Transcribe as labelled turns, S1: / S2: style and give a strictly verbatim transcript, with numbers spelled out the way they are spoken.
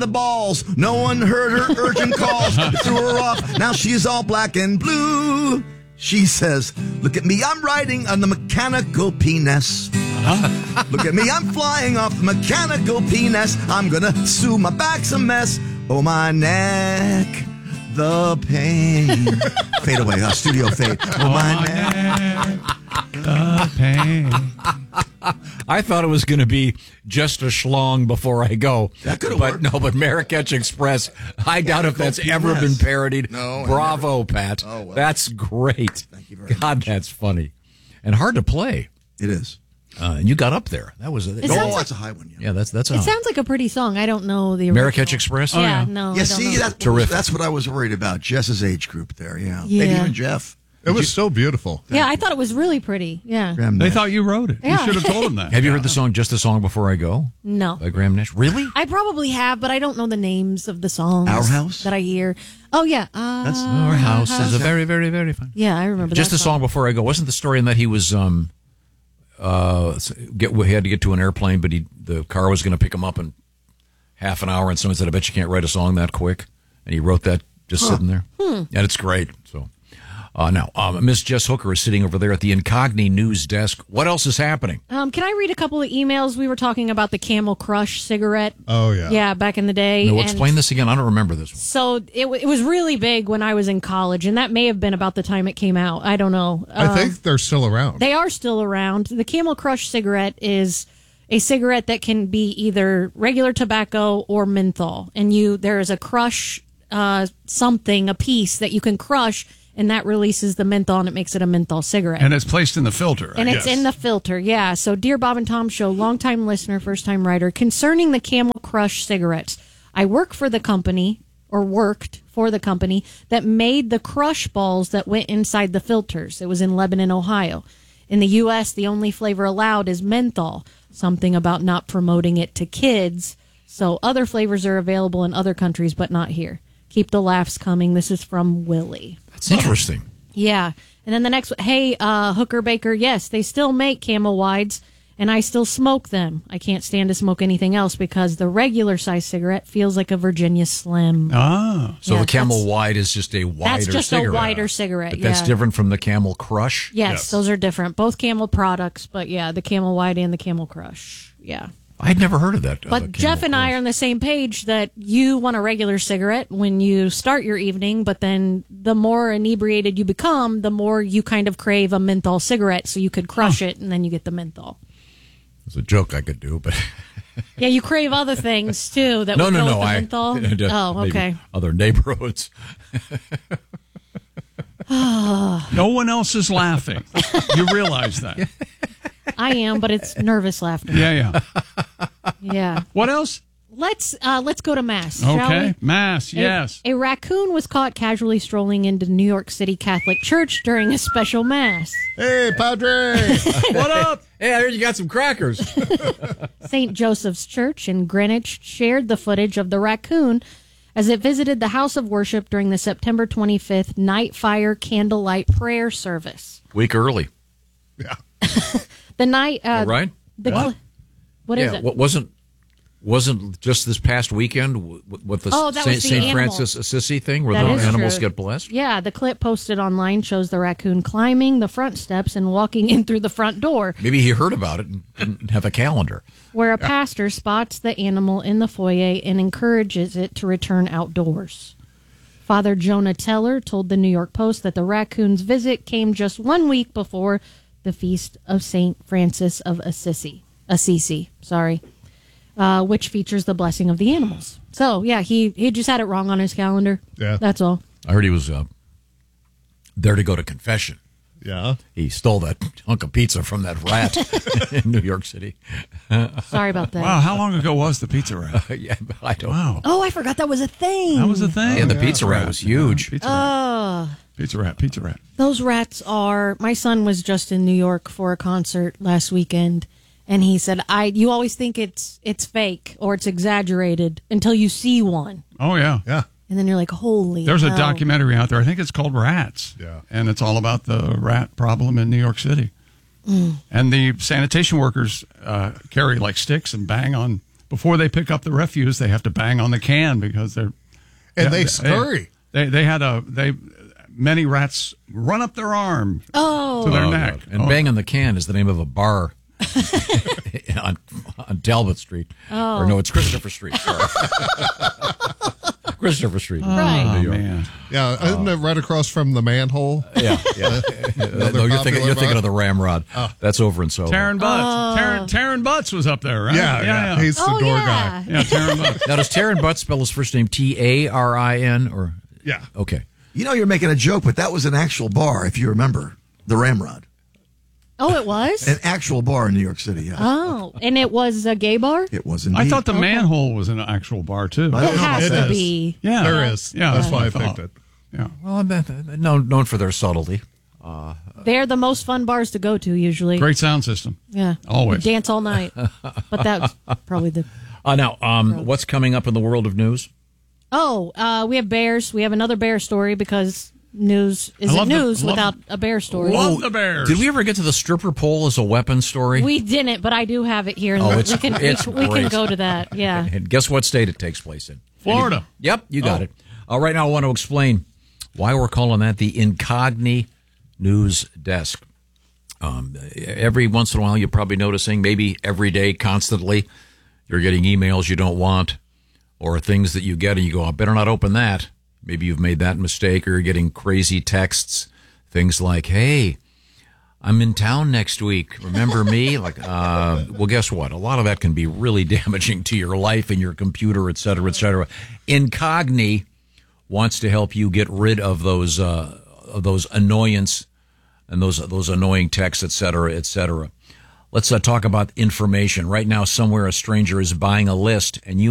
S1: the balls. No one heard her urgent calls. Threw her off. Now she's all black and blue. She says, look at me, I'm riding on the mechanical penis. Uh-huh. Look at me, I'm flying off the mechanical penis. I'm gonna sue, my back's a mess. Oh, my neck, the pain. Fade away, uh, studio fade. Oh, oh my, my neck,
S2: the pain. I thought it was going to be just a schlong before I go.
S1: That could have
S2: but
S1: worked.
S2: No, but Marrakech Express, I doubt if that's ever been parodied.
S1: No.
S2: Bravo,
S1: never.
S2: Pat.
S1: Oh, well.
S2: That's great.
S1: Thank you very
S2: God,
S1: much.
S2: that's funny. And hard to play.
S1: It is.
S2: Uh, and you got up there. That was a,
S1: Oh,
S3: sounds
S1: that's a high one. Yeah,
S2: yeah that's that's a
S3: It sounds like a pretty song. I don't know the original.
S2: Marrakech Express.
S3: Yeah,
S2: Oh, yeah.
S3: no.
S1: Yeah,
S3: I don't
S1: see,
S3: know.
S1: that's,
S2: Terrific.
S1: that's what I was worried about. Jess's age group there, yeah.
S3: Yeah.
S1: Maybe even Jeff.
S4: It was so beautiful.
S3: Yeah, I thought it was really pretty. Yeah.
S1: Graham
S2: They
S1: Nash.
S2: thought you wrote it.
S3: Yeah.
S2: You should have told them that. Have you heard the song "Just a Song Before I Go"
S3: No.
S2: by Graham Nash? Really?
S3: I probably have, but I don't know the names of the songs.
S1: Our House?
S3: That I hear. Oh, yeah. Uh,
S1: That's-
S2: Our house is a very, very, very fun.
S3: Yeah, I remember
S2: Just
S3: that
S2: a song before I go. Wasn't the story in that he was um uh get he had to get to an airplane, but he the car was going to pick him up in half an hour, and someone said, "I bet you can't write a song that quick," and he wrote that just
S3: Huh.
S2: sitting there.
S3: Hmm.
S2: And it's great. So. Uh, now, um, Miss Jess Hooker is sitting over there at the Incogni news desk. What else is happening?
S3: Um, can I read a couple of emails? We were talking about the Camel Crush cigarette.
S2: Oh, yeah.
S3: Yeah, back in the day.
S2: No,
S3: and
S2: explain this again. I don't remember this one.
S3: So it, w- it was really big when I was in college, and that may have been about the time it came out. I don't know.
S4: I
S3: Um,
S4: think they're still around.
S3: They are still around. The Camel Crush cigarette is a cigarette that can be either regular tobacco or menthol. And you there is a crush uh, something, a piece that you can crush, and that releases the menthol, and it makes it a menthol cigarette.
S2: And it's placed in the filter.
S3: And it's in the filter, yeah. So, dear Bob and Tom Show, longtime listener, first-time writer, concerning the Camel Crush cigarettes, I work for the company, or worked for the company, that made the crush balls that went inside the filters. It was in Lebanon, Ohio. In the U S, the only flavor allowed is menthol, something about not promoting it to kids. So, other flavors are available in other countries, but not here. Keep the laughs coming. This is from Willie.
S2: That's interesting.
S3: Yeah. And then the next, hey, uh, Hooker Baker, yes, they still make Camel Wides, and I still smoke them. I can't stand to smoke anything else because the regular size cigarette feels like a Virginia Slim.
S2: Ah. So
S3: Yeah,
S2: the Camel
S3: that's-
S2: Wide is just a wider
S3: That's just
S2: cigarette.
S3: a wider cigarette,
S2: But that's
S3: yeah.
S2: different from the Camel Crush?
S3: Yes, those are different. Both Camel products, but yeah, the Camel Wide and the Camel Crush. Yeah.
S2: I'd never heard of that. uh,
S3: But
S2: the
S3: Jeff and I are on the same page that you want a regular cigarette when you start your evening, but then the more inebriated you become, the more you kind of crave a menthol cigarette, so you could crush it and then you get the menthol.
S2: It's a joke I could do, but
S3: Yeah, you crave other things too that
S2: no,
S3: would
S2: no,
S3: go
S2: no.
S3: with the
S2: I
S3: menthol. Oh,
S2: maybe
S3: okay.
S2: Other neighborhoods.
S5: No one else is laughing. You realize that.
S3: I am, but it's nervous laughter.
S5: Yeah, yeah.
S3: Yeah.
S5: What else?
S3: Let's uh, let's go to Mass, shall
S5: Okay.
S3: we?
S5: Mass,
S3: A-
S5: yes.
S3: A, raccoon was caught casually strolling into New York City Catholic Church during a special mass.
S4: Hey, Padre!
S5: What up?
S2: Hey, I heard you got some crackers.
S3: Saint Joseph's Church in Greenwich shared the footage of the raccoon as it visited the house of worship during the September twenty-fifth Night Fire Candlelight Prayer Service.
S2: Week early.
S3: The night, uh,
S2: right?
S3: The
S2: What?
S3: cl- what is
S2: yeah,
S3: it?
S2: What wasn't wasn't just this past weekend w- w- with the
S3: Oh, that
S2: Saint,
S3: was the
S2: Saint
S3: animal.
S2: Francis Assisi thing where
S3: That
S2: the
S3: is
S2: animals
S3: true.
S2: get blessed?
S3: Yeah, the clip posted online shows the raccoon climbing the front steps and walking in through the front door,
S2: Maybe he heard about it and didn't have a calendar.
S3: where a pastor spots the animal in the foyer and encourages it to return outdoors. Father Jonah Teller told the New York Post that the raccoon's visit came just one week before the feast of Saint Francis of Assisi, Assisi, sorry, uh, which features the blessing of the animals. So, yeah, he, he just had it wrong on his calendar.
S4: Yeah.
S3: That's all.
S2: I heard he was uh, there to go to confession.
S4: Yeah.
S2: He stole that hunk of pizza from that rat in New York City.
S3: Sorry about that.
S5: Wow, how long ago was the pizza rat?
S2: yeah, I don't
S5: Wow.
S3: Oh, I forgot that was a thing.
S5: That was a thing.
S2: Yeah, the pizza rat was huge.
S5: Pizza rat.
S3: Oh,
S5: Pizza rat, pizza rat.
S3: those rats are. My son was just in New York for a concert last weekend, and he said, "I. You always think it's it's fake or it's exaggerated until you see one,
S5: Oh, yeah.
S4: Yeah.
S3: and then you're like, holy."
S5: There's a
S3: hell.
S5: documentary out there. I think it's called Rats.
S4: Yeah.
S5: And it's all about the rat problem in New York City.
S3: Mm.
S5: And the sanitation workers uh, carry like sticks and bang on before they pick up the refuse, they have to bang on the can because they're
S4: And
S5: yeah,
S4: they scurry.
S5: They they had a they many rats run up their arm
S3: Oh.
S5: to their
S2: Oh,
S5: neck.
S2: God. And
S5: Oh.
S2: Bang on the Can is the name of a bar on, on Talbot Street.
S3: Oh.
S2: Or no, it's Christopher Street. Sorry. Christopher Street.
S3: Right.
S5: Oh, man.
S4: Yeah, isn't it right across from the manhole?
S2: Yeah, yeah.
S4: Another
S2: no, you're thinking,
S4: popular
S2: you're thinking
S4: bar?
S2: of the Ramrod. That's over in Soho.
S5: Taryn Butts. Taryn, Taryn Butts was up there, right?
S4: Yeah, yeah. He's the
S3: Oh,
S4: door
S3: yeah.
S4: guy.
S5: yeah, Taryn Butts.
S2: Now, does Taryn Butts spell his first name T A R I N or?
S4: Yeah.
S2: Okay.
S1: You know, you're making a joke, but that was an actual bar, if you remember. The Ramrod.
S3: Oh, it was?
S1: An actual bar in New York City, yeah.
S3: Oh, and it was a gay bar?
S1: It was indeed.
S5: I thought the manhole was an actual bar, too.
S1: I
S3: It
S1: don't know
S3: has
S1: about
S3: to
S1: that.
S3: be.
S5: Yeah.
S4: There is.
S5: Yeah,
S4: That's
S5: that's
S4: why
S5: what
S4: I
S5: I
S4: picked
S5: thought.
S4: it.
S5: Yeah.
S2: Well, known known for their subtlety.
S3: They're the most fun bars to go to usually.
S5: Great sound system.
S3: Yeah.
S5: Always.
S3: You dance all night. But that's probably the.
S2: Uh, now, um, what's coming up in the world of news?
S3: Oh, uh, we have bears. We have another bear story because news
S5: I
S3: isn't
S5: love the-
S3: news
S5: love-
S3: without a bear story.
S5: Love the Bears.
S2: Did we ever get to the stripper pole as a weapon story?
S3: We didn't, but I do have it here. And
S2: Oh, it's-
S3: we can
S2: it's
S3: we, we can
S2: great.
S3: go to that. Yeah.
S2: And guess what state it takes place in?
S5: Florida.
S2: Yep, you got
S5: Oh.
S2: it. Uh, right now, I want to explain why we're calling that the Incogni News Desk. Um, every once in a while, you're probably noticing, maybe every day, constantly, you're getting emails you don't want or things that you get and you go, I better not open that. Maybe you've made that mistake, or you're getting crazy texts, things like, hey, I'm in town next week. Remember me? Like, uh, well, guess what? A lot of that can be really damaging to your life and your computer, et cetera, et cetera. Incogni wants to help you get rid of those uh, of those annoyance and those those annoying texts, et cetera, et cetera. Let's uh, talk about information. Right now, somewhere a stranger is buying a list, and you